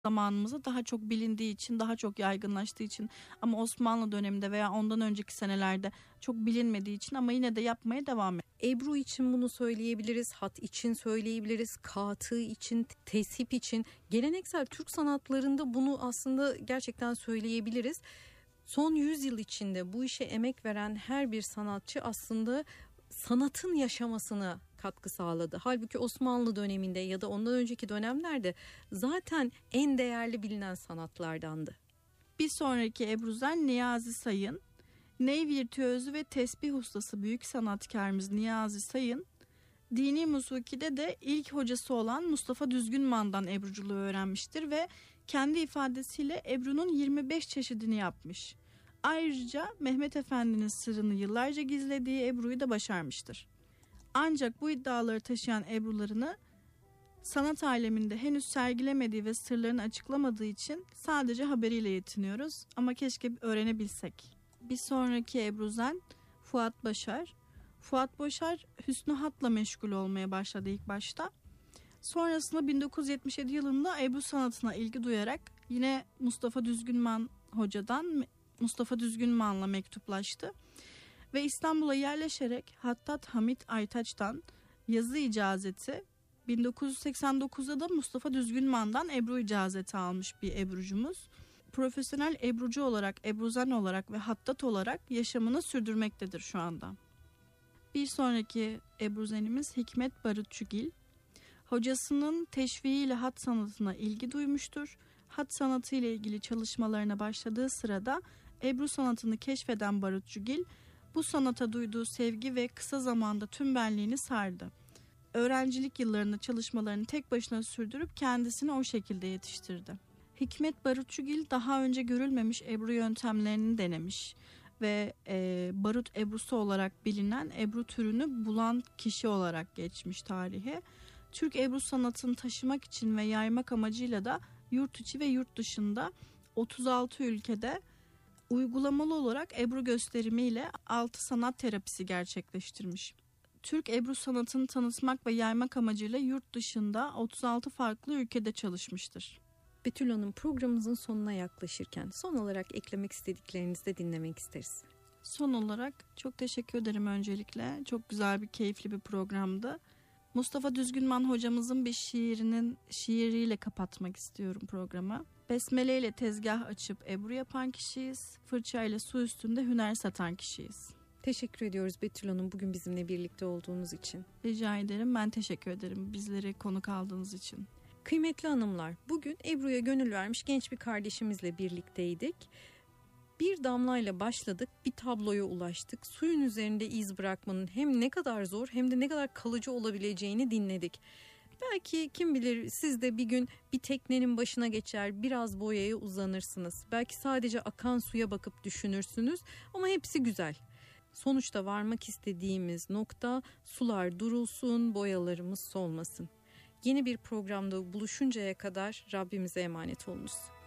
zamanımızda daha çok bilindiği için, daha çok yaygınlaştığı için, ama Osmanlı döneminde veya ondan önceki senelerde çok bilinmediği için ama yine de yapmaya devam ediyor. Ebru için bunu söyleyebiliriz, hat için söyleyebiliriz, kağıtı için, tesip için. Geleneksel Türk sanatlarında bunu aslında gerçekten söyleyebiliriz. Son 100 yıl içinde bu işe emek veren her bir sanatçı aslında sanatın yaşamasına katkı sağladı. Halbuki Osmanlı döneminde ya da ondan önceki dönemlerde zaten en değerli bilinen sanatlardandı. Bir sonraki Ebru'zen Niyazi Sayın. Ney virtüözü ve tesbih ustası büyük sanatkarımız Niyazi Sayın, dini musikide de ilk hocası olan Mustafa Düzgünman'dan ebruculuğu öğrenmiştir ve kendi ifadesiyle Ebru'nun 25 çeşidini yapmış. Ayrıca Mehmet Efendi'nin sırrını yıllarca gizlediği Ebru'yu da başarmıştır. Ancak bu iddiaları taşıyan Ebru'larını sanat aleminde henüz sergilemediği ve sırlarını açıklamadığı için sadece haberiyle yetiniyoruz, ama keşke öğrenebilsek. Bir sonraki Ebru'zen Fuat Başar. Fuat Başar hüsnü hatla meşgul olmaya başladı ilk başta. Sonrasında 1977 yılında Ebru sanatına ilgi duyarak yine Mustafa Düzgünman hocadan Mustafa Düzgünman'la mektuplaştı. Ve İstanbul'a yerleşerek Hattat Hamit Aytaç'tan yazı icazeti, 1989'da da Mustafa Düzgünman'dan Ebru icazeti almış bir ebrucumuz. Profesyonel ebrucu olarak, ebruzen olarak ve hattat olarak yaşamını sürdürmektedir şu anda. Bir sonraki ebruzenimiz Hikmet Barutçugil. Hocasının teşviğiyle hat sanatına ilgi duymuştur. Hat sanatı ile ilgili çalışmalarına başladığı sırada ebru sanatını keşfeden Barutçugil, bu sanata duyduğu sevgi ve kısa zamanda tüm benliğini sardı. Öğrencilik yıllarında çalışmalarını tek başına sürdürüp kendisini o şekilde yetiştirdi. Hikmet Barutçugil daha önce görülmemiş ebru yöntemlerini denemiş ve barut ebrusu olarak bilinen ebru türünü bulan kişi olarak geçmiş tarihe. Türk ebru sanatını taşımak için ve yaymak amacıyla da yurt içi ve yurt dışında 36 ülkede uygulamalı olarak ebru gösterimiyle 6 sanat terapisi gerçekleştirmiş. Türk ebru sanatını tanıtmak ve yaymak amacıyla yurt dışında 36 farklı ülkede çalışmıştır. Betül Hanım, programımızın sonuna yaklaşırken son olarak eklemek istediklerinizi de dinlemek isteriz. Son olarak çok teşekkür ederim öncelikle. Çok güzel bir, keyifli bir programdı. Mustafa Düzgünman hocamızın bir şiiriyle kapatmak istiyorum programı. Besmele ile tezgah açıp ebru yapan kişiyiz. Fırça ile su üstünde hüner satan kişiyiz. Teşekkür ediyoruz Betül Hanım, bugün bizimle birlikte olduğunuz için. Rica ederim, ben teşekkür ederim bizleri konuk aldığınız için. Kıymetli hanımlar, bugün Ebru'ya gönül vermiş genç bir kardeşimizle birlikteydik. Bir damlayla başladık, bir tabloya ulaştık. Suyun üzerinde iz bırakmanın hem ne kadar zor hem de ne kadar kalıcı olabileceğini dinledik. Belki kim bilir siz de bir gün bir teknenin başına geçer, biraz boyaya uzanırsınız. Belki sadece akan suya bakıp düşünürsünüz ama hepsi güzel. Sonuçta varmak istediğimiz nokta sular durulsun, boyalarımız solmasın. Yeni bir programda buluşuncaya kadar Rabbimize emanet olunuz.